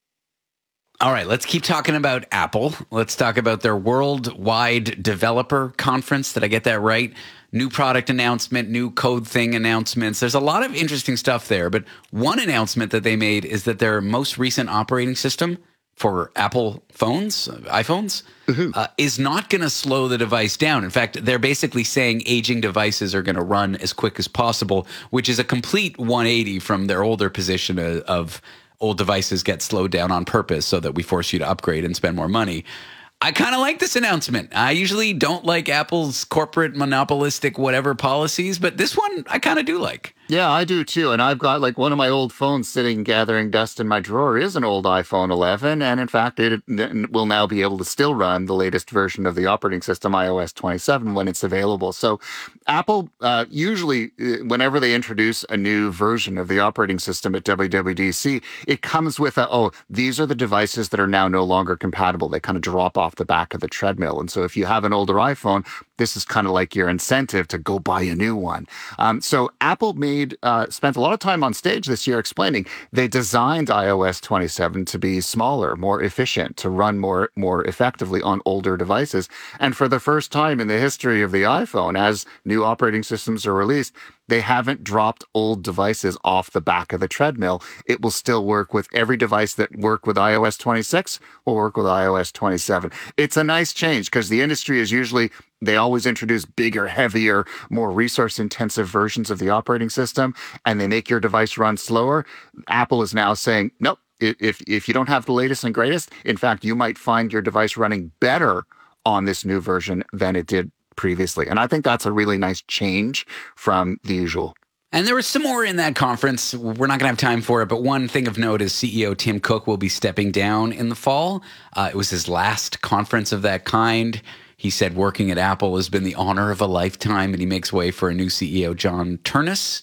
All right, let's keep talking about Apple. Let's talk about their worldwide developer conference. Did I get that right? New product announcement, new code thing announcements. There's a lot of interesting stuff there, but one announcement that they made is that their most recent operating system for Apple phones, iPhones, is not going to slow the device down. In fact, they're basically saying aging devices are going to run as quick as possible, which is a complete 180 from their older position of old devices get slowed down on purpose so that we force you to upgrade and spend more money. I kind of like this announcement. I usually don't like Apple's corporate monopolistic whatever policies, but this one I kind of do like. Yeah, I do too. And I've got one of my old phones sitting gathering dust in my drawer is an old iPhone 11. And in fact, it will now be able to still run the latest version of the operating system, iOS 27, when it's available. So Apple, usually whenever they introduce a new version of the operating system at WWDC, it comes with these are the devices that are now no longer compatible. They kind of drop off the back of the treadmill. And so if you have an older iPhone, this is kind of like your incentive to go buy a new one. So Apple spent a lot of time on stage this year explaining they designed iOS 27 to be smaller, more efficient, to run more effectively on older devices. And for the first time in the history of the iPhone, as new operating systems are released, they haven't dropped old devices off the back of the treadmill. It will still work with every device that worked with iOS 26 will work with iOS 27. It's a nice change because the industry is usually, they always introduce bigger, heavier, more resource-intensive versions of the operating system, and they make your device run slower. Apple is now saying, nope, if you don't have the latest and greatest, in fact, you might find your device running better on this new version than it did previously. And I think that's a really nice change from the usual. And there was some more in that conference. We're not going to have time for it, but one thing of note is CEO Tim Cook will be stepping down in the fall. It was his last conference of that kind. He said working at Apple has been the honor of a lifetime, and he makes way for a new CEO, John Ternus.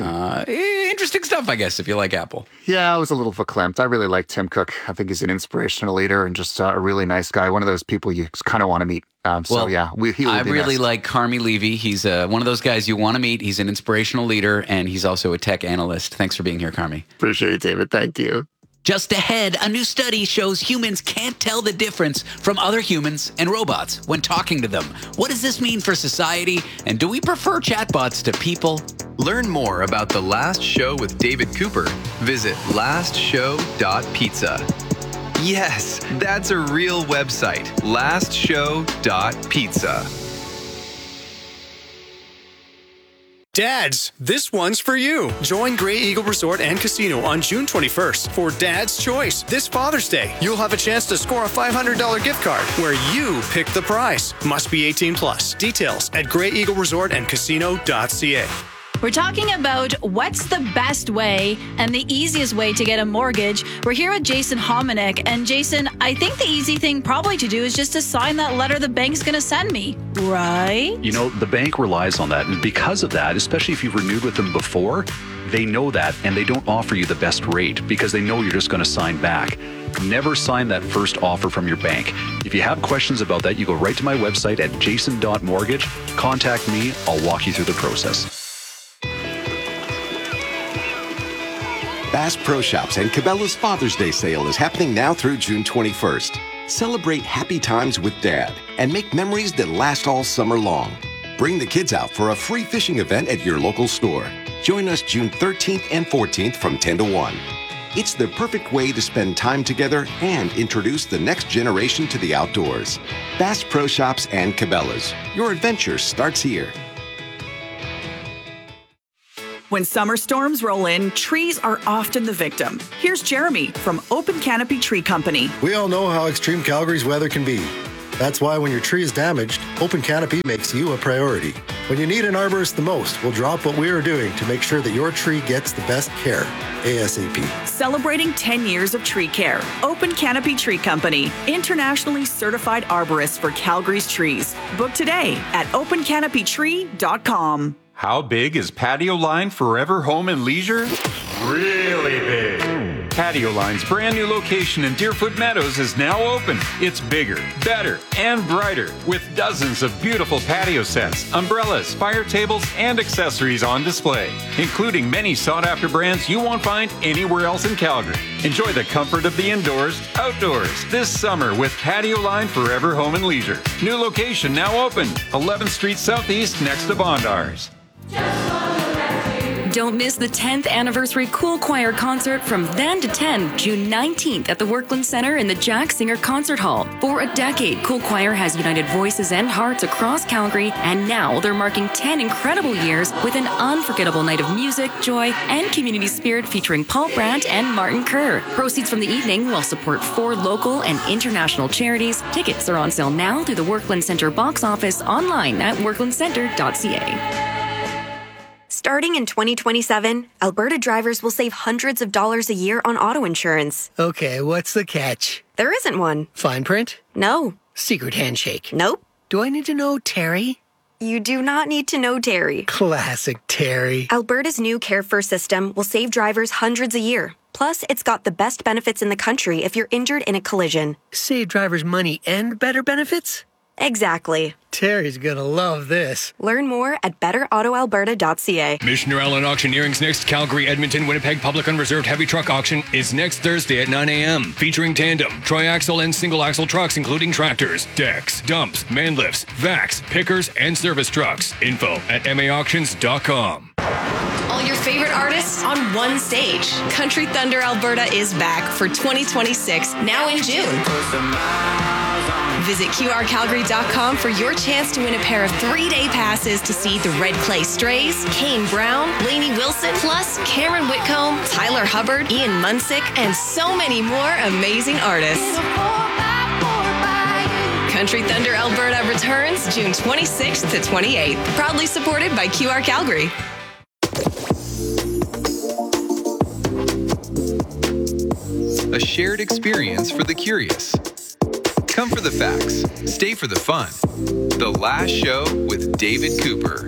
Interesting stuff, I guess, if you like Apple. Yeah, I was a little verklempt. I really like Tim Cook. I think he's an inspirational leader and just a really nice guy. One of those people you kind of want to meet. I really like Carmi Levy. He's one of those guys you want to meet. He's an inspirational leader, and he's also a tech analyst. Thanks for being here, Carmi. Appreciate it, David. Thank you. Just ahead, a new study shows humans can't tell the difference from other humans and robots when talking to them. What does this mean for society? And do we prefer chatbots to people? Learn more about The Last Show with David Cooper. Visit lastshow.pizza. Yes, that's a real website. lastshow.pizza. Dads, this one's for you. Join Grey Eagle Resort and Casino on June 21st for Dad's Choice. This Father's Day, you'll have a chance to score a $500 gift card where you pick the prize. Must be 18 plus. Details at greyeagleresortandcasino.ca. We're talking about what's the best way and the easiest way to get a mortgage. We're here with Jason Hominick. And Jason, I think the easy thing probably to do is just to sign that letter the bank's going to send me, right? You know, the bank relies on that. And because of that, especially if you've renewed with them before, they know that and they don't offer you the best rate because they know you're just going to sign back. Never sign that first offer from your bank. If you have questions about that, you go right to my website at jason.mortgage. Contact me. I'll walk you through the process. Bass Pro Shops and Cabela's Father's Day sale is happening now through June 21st. Celebrate happy times with Dad and make memories that last all summer long. Bring the kids out for a free fishing event at your local store. Join us June 13th and 14th from 10 to 1. It's the perfect way to spend time together and introduce the next generation to the outdoors. Bass Pro Shops and Cabela's. Your adventure starts here. When summer storms roll in, trees are often the victim. Here's Jeremy from Open Canopy Tree Company. We all know how extreme Calgary's weather can be. That's why when your tree is damaged, Open Canopy makes you a priority. When you need an arborist the most, we'll drop what we are doing to make sure that your tree gets the best care, ASAP. Celebrating 10 years of tree care. Open Canopy Tree Company, internationally certified arborist for Calgary's trees. Book today at opencanopytree.com. How big is Patio Line Forever Home and Leisure? Really big. Patio Line's brand new location in Deerfoot Meadows is now open. It's bigger, better, and brighter with dozens of beautiful patio sets, umbrellas, fire tables, and accessories on display, including many sought-after brands you won't find anywhere else in Calgary. Enjoy the comfort of the indoors, outdoors this summer with Patio Line Forever Home and Leisure. New location now open, 11th Street Southeast next to Bondars. Don't miss the 10th anniversary Cool Choir concert from then to 10, June 19th at the Workland Center in the Jack Singer Concert Hall. For a decade, Cool Choir has united voices and hearts across Calgary, and now they're marking 10 incredible years with an unforgettable night of music, joy, and community spirit featuring Paul Brandt and Martin Kerr. Proceeds from the evening will support 4 local and international charities. Tickets are on sale now through the Workland Center box office online at worklandcenter.ca. Starting in 2027, Alberta drivers will save hundreds of dollars a year on auto insurance. Okay, what's the catch? There isn't one. Fine print? No. Secret handshake? Nope. Do I need to know Terry? You do not need to know Terry. Classic Terry. Alberta's new Care First system will save drivers hundreds a year. Plus, it's got the best benefits in the country if you're injured in a collision. Save drivers money and better benefits? Exactly. Terry's gonna love this. Learn more at betterautoalberta.ca. Missioner Allen Auctioneering's next Calgary, Edmonton, Winnipeg Public Unreserved Heavy Truck Auction is next Thursday at 9 a.m. Featuring tandem, triaxle, and single-axle trucks, including tractors, decks, dumps, man lifts, vacs, pickers, and service trucks. Info at maauctions.com. All your favorite artists on one stage. Country Thunder Alberta is back for 2026, now in June. Visit QRCalgary.com for your chance to win a pair of 3-day passes to see the Red Clay Strays, Kane Brown, Lainey Wilson, plus Cameron Whitcomb, Tyler Hubbard, Ian Munsick, and so many more amazing artists. Country Thunder Alberta returns June 26th to 28th. Proudly supported by QR Calgary. A shared experience for the curious. Come for the facts, stay for the fun. The Last Show with David Cooper.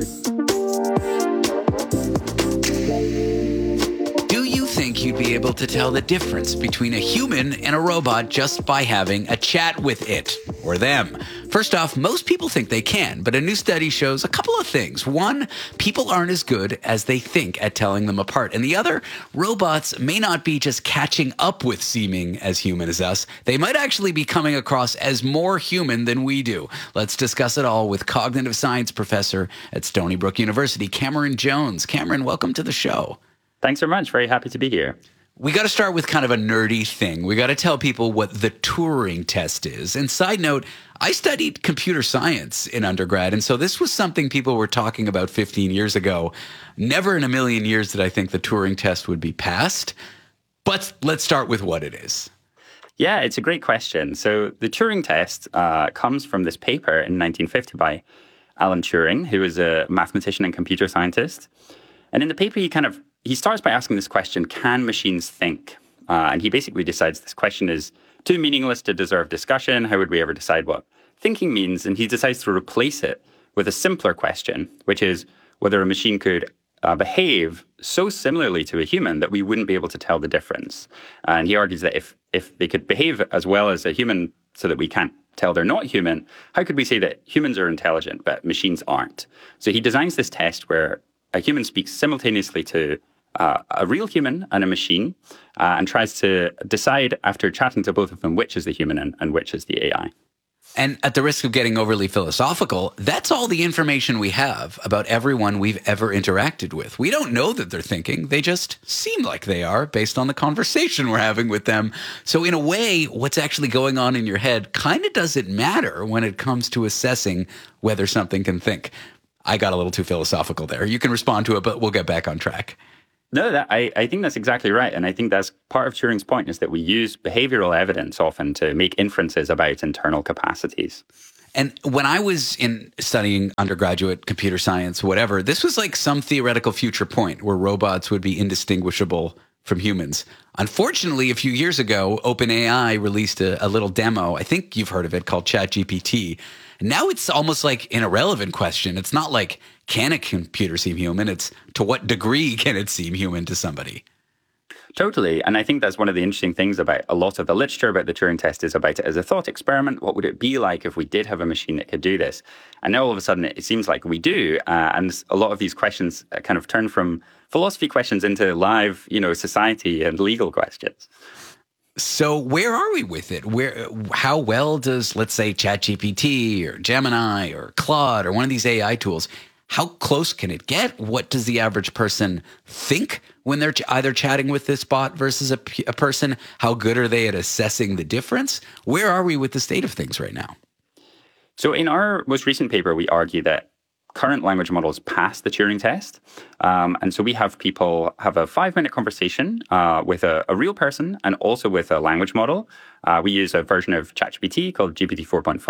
Do you think you'd be able to tell the difference between a human and a robot just by having a chat with it or them? First off, most people think they can, but a new study shows a couple of things. One, people aren't as good as they think at telling them apart. And the other, robots may not be just catching up with seeming as human as us. They might actually be coming across as more human than we do. Let's discuss it all with cognitive science professor at Stony Brook University, Cameron Jones. Cameron, welcome to the show. Thanks so much. Very happy to be here. We got to start with kind of a nerdy thing. We got to tell people what the Turing test is. And side note, I studied computer science in undergrad, and so this was something people were talking about 15 years ago. Never in a million years did I think the Turing test would be passed. But let's start with what it is. Yeah, it's a great question. So the Turing test comes from this paper in 1950 by Alan Turing, who was a mathematician and computer scientist. And in the paper, he starts by asking this question, can machines think? And he basically decides this question is too meaningless to deserve discussion. How would we ever decide what thinking means? And he decides to replace it with a simpler question, which is whether a machine could behave so similarly to a human that we wouldn't be able to tell the difference. And he argues that if they could behave as well as a human so that we can't tell they're not human, how could we say that humans are intelligent but machines aren't? So he designs this test where a human speaks simultaneously to a real human and a machine, and tries to decide after chatting to both of them which is the human and which is the AI. And at the risk of getting overly philosophical, that's all the information we have about everyone we've ever interacted with. We don't know that they're thinking. They just seem like they are based on the conversation we're having with them. So in a way, what's actually going on in your head kind of doesn't matter when it comes to assessing whether something can think. I got a little too philosophical there. You can respond to it, but we'll get back on track. No, I think that's exactly right. And I think that's part of Turing's point, is that we use behavioral evidence often to make inferences about internal capacities. And when I was studying undergraduate computer science, whatever, this was like some theoretical future point where robots would be indistinguishable from humans. Unfortunately, a few years ago, OpenAI released a little demo. I think you've heard of it, called ChatGPT. And now it's almost like an irrelevant question. It's not like, can a computer seem human? It's to what degree can it seem human to somebody? Totally. And I think that's one of the interesting things about a lot of the literature about the Turing test is about it as a thought experiment. What would it be like if we did have a machine that could do this? And now all of a sudden it seems like we do. And a lot of these questions kind of turn from philosophy questions into live, society and legal questions. So where are we with it? How well does, let's say, ChatGPT or Gemini or Claude or one of these AI tools, how close can it get? What does the average person think when they're either chatting with this bot versus a person? How good are they at assessing the difference? Where are we with the state of things right now? So in our most recent paper, we argue that current language models pass the Turing test. And so we have people have a 5-minute conversation with a real person and also with a language model. We use a version of ChatGPT called GPT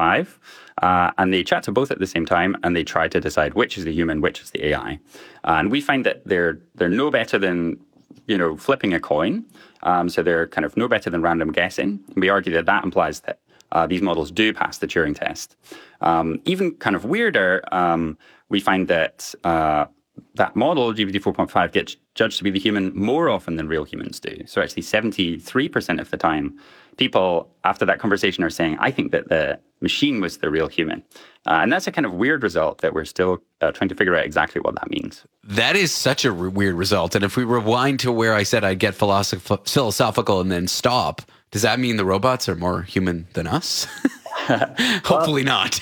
4.5. And they chat to both at the same time, and they try to decide which is the human, which is the AI. And we find that they're no better than, flipping a coin. So they're kind of no better than random guessing. And we argue that that implies that these models do pass the Turing test. Even kind of weirder, we find that that model, GPT 4.5, gets judged to be the human more often than real humans do. So actually 73% of the time, people after that conversation are saying, I think that the machine was the real human. And that's a kind of weird result that we're still trying to figure out exactly what that means. That is such a weird result. And if we rewind to where I said I'd get philosophical and then stop, does that mean the robots are more human than us? Hopefully not.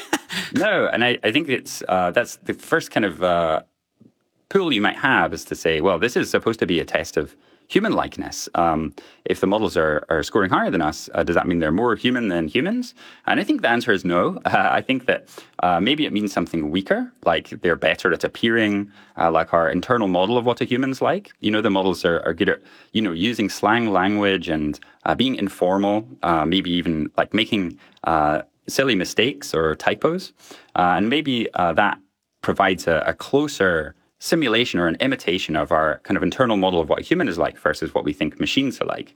No, and I think that's the first kind of pool you might have, is to say, well, this is supposed to be a test of human likeness. If the models are scoring higher than us, does that mean they're more human than humans? And I think the answer is no. I think that maybe it means something weaker, like they're better at appearing like our internal model of what a human's like. The models are good at, using slang language and being informal, maybe even like making silly mistakes or typos. And maybe that provides a closer simulation or an imitation of our kind of internal model of what a human is like versus what we think machines are like.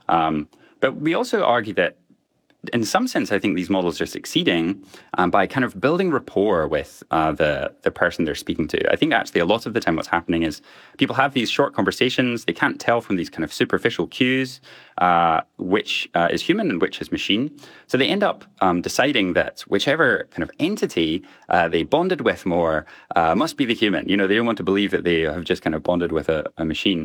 But we also argue that in some sense, I think these models are succeeding by kind of building rapport with the person they're speaking to. I think actually a lot of the time what's happening is people have these short conversations. They can't tell from these kind of superficial cues which is human and which is machine. So they end up deciding that whichever kind of entity they bonded with more must be the human. They don't want to believe that they have just kind of bonded with a machine.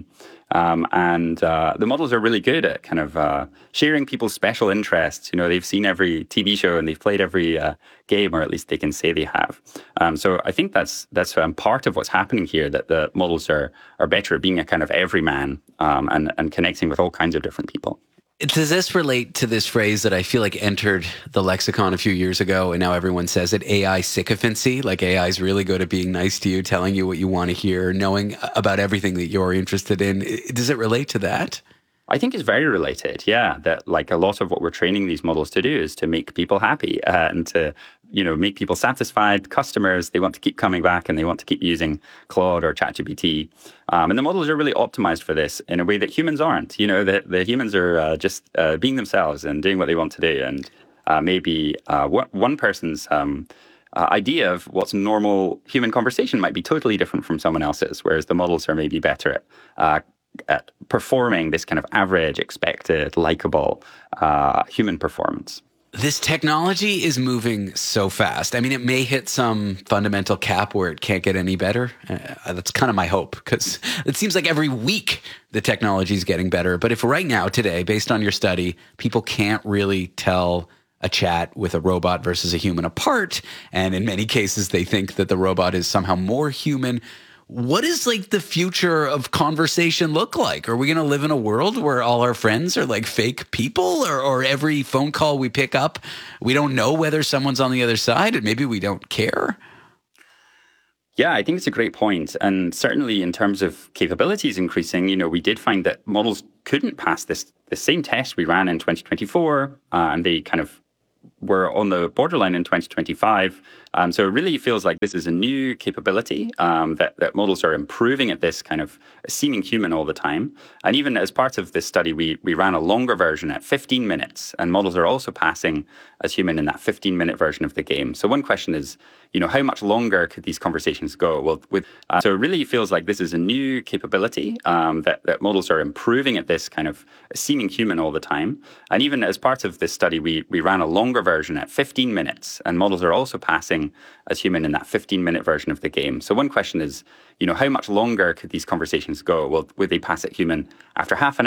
And the models are really good at kind of sharing people's special interests. They've seen every TV show and they've played every game, or at least they can say they have. So I think that's part of what's happening here, that the models are better at being a kind of everyman and connecting with all kinds of different people. Does this relate to this phrase that I feel like entered the lexicon a few years ago, and now everyone says it, AI sycophancy? Like AI is really good at being nice to you, telling you what you want to hear, knowing about everything that you're interested in. Does it relate to that? I think it's very related, yeah. That like a lot of what we're training these models to do is to make people happy and to, make people satisfied. Customers, they want to keep coming back and they want to keep using Claude or ChatGPT. And the models are really optimized for this in a way that humans aren't. The humans are just being themselves and doing what they want to do. And maybe one person's idea of what's normal human conversation might be totally different from someone else's, whereas the models are maybe better at performing this kind of average, expected, likable human performance. This technology is moving so fast. I mean, it may hit some fundamental cap where it can't get any better. That's kind of my hope, because it seems like every week the technology is getting better. But if right now, today, based on your study, people can't really tell a chat with a robot versus a human apart. And in many cases, they think that the robot is somehow more human. What does like the future of conversation look like? Are we going to live in a world where all our friends are like fake people, or every phone call we pick up, we don't know whether someone's on the other side and maybe we don't care? Yeah, I think it's a great point. And certainly in terms of capabilities increasing, we did find that models couldn't pass the same test we ran in 2024, and they kind of were on the borderline in 2025. So it really feels like this is a new capability, that models are improving at this kind of seeming human all the time. And even as part of this study, we ran a longer version at 15 minutes, and models are also passing as human in that 15-minute version of the game. So one question is, how much longer could these conversations go? Well, so it really feels like this is a new capability, that models are improving at this kind of seeming human all the time. And even as part of this study, we ran a longer version at 15 minutes, and models are also passing as human in that 15-minute version of the game. So one question is, how much longer could these conversations go? Well, would they pass it human after half an hour?